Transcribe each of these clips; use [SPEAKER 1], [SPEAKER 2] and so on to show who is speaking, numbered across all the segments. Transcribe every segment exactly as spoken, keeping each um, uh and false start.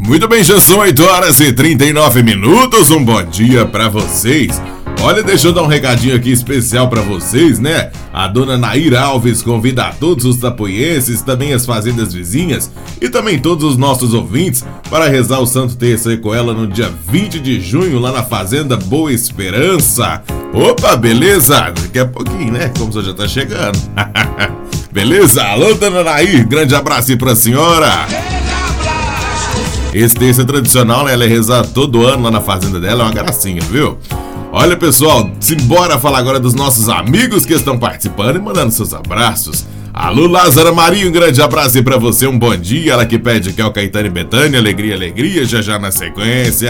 [SPEAKER 1] Muito bem, já são oito horas e trinta e nove minutos, um bom dia pra vocês. Olha, deixa eu dar um recadinho aqui especial pra vocês, né? A dona Naira Alves convida a todos os tapoienses, também as fazendas vizinhas e também todos os nossos ouvintes para rezar o Santo Terço com ela no dia vinte de junho lá na Fazenda Boa Esperança. Opa, beleza? Daqui a pouquinho, né? Como você já tá chegando. Beleza? Alô, dona Nair, grande abraço aí pra senhora. Esse terço é tradicional, né? Ela é rezada todo ano lá na fazenda dela, é uma gracinha, viu? Olha, pessoal, simbora falar agora dos nossos amigos que estão participando e mandando seus abraços. Alô, Lázara Maria, um grande abraço aí pra você, um bom dia. Ela que pede que é o Caetano e Betânia, alegria, alegria, já já na sequência.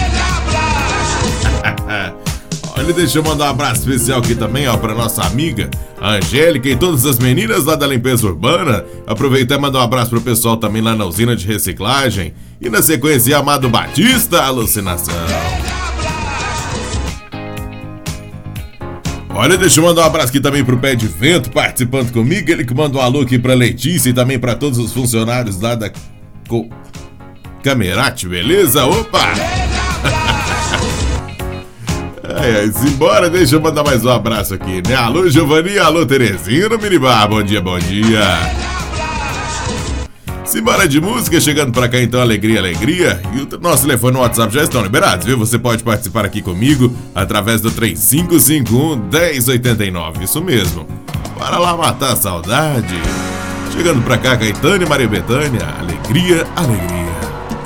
[SPEAKER 1] Olha, deixa eu mandar um abraço especial aqui também, ó, pra nossa amiga Angélica e todas as meninas lá da limpeza urbana. Aproveitar e mandar um abraço pro pessoal também lá na usina de reciclagem. E na sequência, Amado Batista, alucinação. Olha, deixa eu mandar um abraço aqui também pro Pé de Vento, participando comigo. Ele que manda um alô aqui pra Letícia e também pra todos os funcionários lá da Co... Camerate, beleza? Opa! Ai, ai, simbora, deixa eu mandar mais um abraço aqui, né? Alô, Giovanni, alô, Terezinha no Minibar, bom dia, bom dia. Simbora de música, chegando pra cá então, alegria, alegria. E o nosso telefone e o WhatsApp já estão liberados, viu? Você pode participar aqui comigo através do três cinco cinco um, um zero oito nove, isso mesmo. Bora lá matar a saudade. Chegando pra cá, Caetano e Maria Bethânia, alegria, alegria.